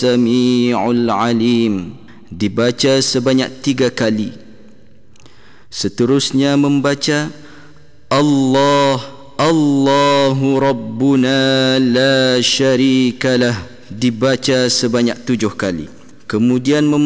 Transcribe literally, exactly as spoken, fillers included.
samiul alim, dibaca sebanyak tiga kali. Seterusnya membaca Allah, Allahu Rabbuna la syarikalah, dibaca sebanyak tujuh kali. Kemudian